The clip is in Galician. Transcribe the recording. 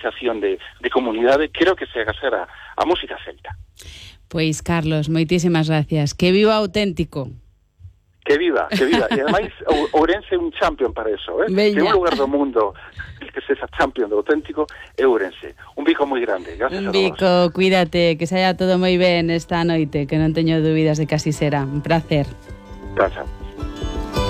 realización de comunidade, creo que se será a música celta. Pois, Carlos, moitísimas gracias. Que viva Auténtico. Que viva. E ademais, Ourense é un champion para eso, Veña. Que un lugar do mundo que sexa champion do Auténtico é Ourense. Un bico moi grande, gracias a todos. Un bico, cuídate, que saia todo moi ben esta noite, que non teño dúbidas de que así será. Un placer. Chao.